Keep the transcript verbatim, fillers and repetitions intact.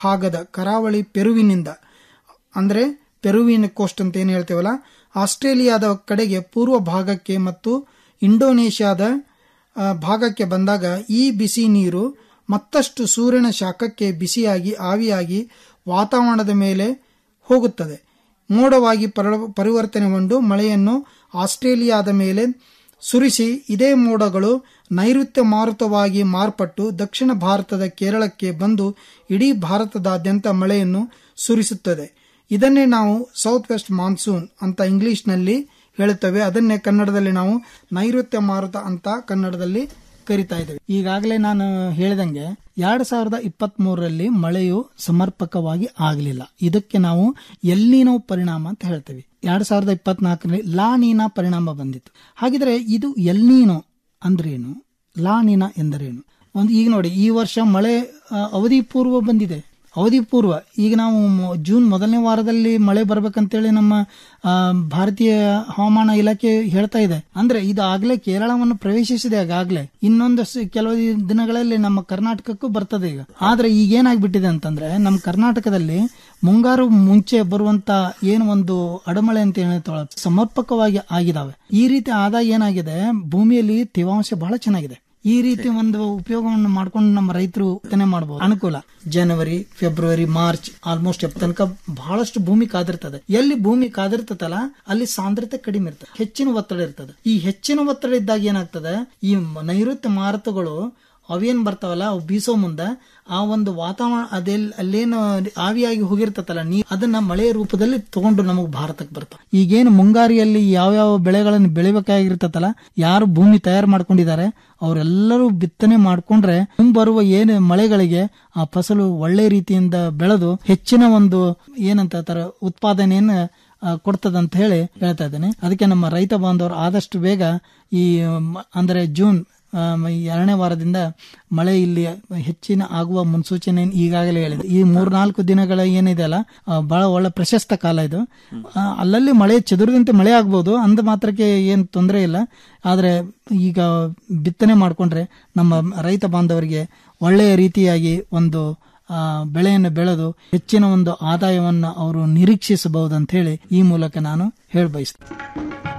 ಭಾಗದ ಕರಾವಳಿ ಪೆರುವಿನಿಂದ ಅಂದ್ರೆ ಪೆರುವಿನ ಕೋಸ್ಟ್ ಅಂತ ಏನು ಹೇಳ್ತೇವಲ್ಲ, ಆಸ್ಟ್ರೇಲಿಯಾದ ಕಡೆಗೆ ಪೂರ್ವ ಭಾಗಕ್ಕೆ ಮತ್ತು ಇಂಡೋನೇಷ್ಯಾದ ಭಾಗಕ್ಕೆ ಬಂದಾಗ ಈ ಬಿಸಿ ನೀರು ಮತ್ತಷ್ಟು ಸೂರ್ಯನ ಶಾಖಕ್ಕೆ ಬಿಸಿಯಾಗಿ ಆವಿಯಾಗಿ ವಾತಾವರಣದ ಮೇಲೆ ಹೋಗುತ್ತದೆ. ಮೋಡವಾಗಿ ಪರಿವರ್ತನೆಗೊಂಡು ಮಳೆಯನ್ನು ಆಸ್ಟ್ರೇಲಿಯಾದ ಮೇಲೆ ಸುರಿಸಿ ಇದೇ ಮೋಡಗಳು ನೈಋತ್ಯ ಮಾರುತವಾಗಿ ಮಾರ್ಪಟ್ಟು ದಕ್ಷಿಣ ಭಾರತದ ಕೇರಳಕ್ಕೆ ಬಂದು ಇಡೀ ಭಾರತದಾದ್ಯಂತ ಮಳೆಯನ್ನು ಸುರಿಸುತ್ತದೆ. ಇದನ್ನೇ ನಾವು ಸೌತ್ ವೆಸ್ಟ್ ಮಾನ್ಸೂನ್ ಅಂತ ಇಂಗ್ಲಿಷ್ನಲ್ಲಿ ಹೇಳುತ್ತೇವೆ. ಅದನ್ನೇ ಕನ್ನಡದಲ್ಲಿ ನಾವು ನೈಋತ್ಯ ಮಾರುತ ಅಂತ ಕನ್ನಡದಲ್ಲಿ ಕರಿತಾ ಇದ್ದೇವೆ. ಈಗಾಗಲೇ ನಾನು ಹೇಳಿದಂಗೆ ಎರಡ್ ಸಾವಿರದ ಇಪ್ಪತ್ತ್ ಮೂರರಲ್ಲಿ ಮಳೆಯು ಸಮರ್ಪಕವಾಗಿ ಆಗಲಿಲ್ಲ. ಇದಕ್ಕೆ ನಾವು ಎಲ್ನಿನೋ ಪರಿಣಾಮ ಅಂತ ಹೇಳ್ತೇವೆ. ಎರಡ್ ಸಾವಿರದ ಇಪ್ಪತ್ನಾಲ್ಕರಲ್ಲಿ ಲಾನಿನಾ ಪರಿಣಾಮ ಬಂದಿತ್ತು. ಹಾಗಿದ್ರೆ ಇದು ಎಲ್ನಿನೋ ಅಂದ್ರೇನು, ಲಾನಿನಾ ಎಂದರೇನು? ಒಂದು ಈಗ ನೋಡಿ, ಈ ವರ್ಷ ಮಳೆ ಅವಧಿ ಪೂರ್ವ ಬಂದಿದೆ. ಅವಧಿ ಪೂರ್ವ ಈಗ ನಾವು ಜೂನ್ ಮೊದಲನೇ ವಾರದಲ್ಲಿ ಮಳೆ ಬರ್ಬೇಕಂತೇಳಿ ನಮ್ಮ ಭಾರತೀಯ ಹವಾಮಾನ ಇಲಾಖೆ ಹೇಳ್ತಾ ಇದೆ. ಅಂದ್ರೆ ಇದು ಆಗ್ಲೇ ಕೇರಳವನ್ನು ಪ್ರವೇಶಿಸಿದೆ. ಆಗಾಗ್ಲೇ ಇನ್ನೊಂದು ಕೆಲವು ದಿನಗಳಲ್ಲಿ ನಮ್ಮ ಕರ್ನಾಟಕಕ್ಕೂ ಬರ್ತದೆ ಈಗ. ಆದ್ರೆ ಈಗ ಏನಾಗ್ಬಿಟ್ಟಿದೆ ಅಂತಂದ್ರೆ ನಮ್ಮ ಕರ್ನಾಟಕದಲ್ಲಿ ಮುಂಗಾರು ಮುಂಚೆ ಬರುವಂತ ಏನು ಒಂದು ಅಡಮಳೆ ಅಂತ ಹೇಳ್ತಾಳೆ ಸಮರ್ಪಕವಾಗಿ ಆಗಿದಾವೆ. ಈ ರೀತಿ ಆದಾಗ ಏನಾಗಿದೆ, ಭೂಮಿಯಲ್ಲಿ ತೇವಾಂಶ ಬಹಳ ಚೆನ್ನಾಗಿದೆ. ಈ ರೀತಿ ಒಂದು ಉಪಯೋಗವನ್ನು ಮಾಡ್ಕೊಂಡು ನಮ್ಮ ರೈತರು ಬಿತ್ತನೆ ಮಾಡಬಹುದು, ಅನುಕೂಲ. ಜನವರಿ, ಫೆಬ್ರವರಿ, ಮಾರ್ಚ್ ಆಲ್ಮೋಸ್ಟ್ ತನಕ ಬಹಳಷ್ಟು ಭೂಮಿ ಕಾದಿರ್ತದೆ. ಎಲ್ಲಿ ಭೂಮಿ ಕಾದಿರ್ತದಲ್ಲ ಅಲ್ಲಿ ಸಾಂದ್ರತೆ ಕಡಿಮೆ ಇರ್ತದೆ, ಹೆಚ್ಚಿನ ಒತ್ತಡ ಇರ್ತದೆ. ಈ ಹೆಚ್ಚಿನ ಒತ್ತಡ ಇದ್ದಾಗ ಏನಾಗ್ತದೆ, ಈ ನೈಋತ್ಯ ಮಾರುತಗಳು ಅವೇನ್ ಬರ್ತಾವಲ್ಲ ಅವು ಬೀಸೋ ಮುಂದೆ ಆ ಒಂದು ವಾತಾವರಣ ಅದೆಲ್ ಅಲ್ಲೇನು ಆವಿಯಾಗಿ ಹೋಗಿರ್ತತಲ್ಲ ನೀ ಅದನ್ನ ಮಳೆಯ ರೂಪದಲ್ಲಿ ತಗೊಂಡು ನಮಗ್ ಭಾರತಕ್ಕೆ ಬರ್ತಾವ. ಈಗೇನು ಮುಂಗಾರಿಯಲ್ಲಿ ಯಾವ್ಯಾವ ಬೆಳೆಗಳನ್ನು ಬೆಳಿಬೇಕಾಗಿರ್ತತಲ್ಲ, ಯಾರು ಭೂಮಿ ತಯಾರು ಮಾಡ್ಕೊಂಡಿದ್ದಾರೆ ಅವರೆಲ್ಲರೂ ಬಿತ್ತನೆ ಮಾಡ್ಕೊಂಡ್ರೆ ಮುಂಬರುವ ಏನು ಮಳೆಗಳಿಗೆ ಆ ಫಸಲು ಒಳ್ಳೆ ರೀತಿಯಿಂದ ಬೆಳೆದು ಹೆಚ್ಚಿನ ಒಂದು ಏನಂತ ಉತ್ಪಾದನೆಯನ್ನ ಕೊಡ್ತದಂತ ಹೇಳಿ ಹೇಳ್ತಾ ಇದ್ದೇನೆ. ಅದಕ್ಕೆ ನಮ್ಮ ರೈತ ಬಾಂಧವರು ಆದಷ್ಟು ಬೇಗ ಈ ಅಂದ್ರೆ ಜೂನ್ ಎರಡನೇ ವಾರದಿಂದ ಮಳೆ ಇಲ್ಲಿ ಹೆಚ್ಚಿನ ಆಗುವ ಮುನ್ಸೂಚನೆ ಈಗಾಗಲೇ ಹೇಳಿದೆ. ಈ ಮೂರ್ನಾಲ್ಕು ದಿನಗಳ ಏನಿದೆ ಅಲ್ಲ ಬಹಳ ಒಳ್ಳೆ ಪ್ರಶಸ್ತ ಕಾಲ ಇದು. ಅಲ್ಲಲ್ಲಿ ಮಳೆ ಚದುರಿದಂತೆ ಮಳೆ ಆಗ್ಬಹುದು, ಅಂದ ಮಾತ್ರಕ್ಕೆ ಏನ್ ತೊಂದರೆ ಇಲ್ಲ. ಆದ್ರೆ ಈಗ ಬಿತ್ತನೆ ಮಾಡ್ಕೊಂಡ್ರೆ ನಮ್ಮ ರೈತ ಬಾಂಧವರಿಗೆ ಒಳ್ಳೆಯ ರೀತಿಯಾಗಿ ಒಂದು ಬೆಳೆಯನ್ನು ಬೆಳೆದು ಹೆಚ್ಚಿನ ಒಂದು ಆದಾಯವನ್ನು ಅವರು ನಿರೀಕ್ಷಿಸಬಹುದು ಅಂತ ಹೇಳಿ ಈ ಮೂಲಕ ನಾನು ಹೇಳ ಬಯಸ್ತೇನೆ.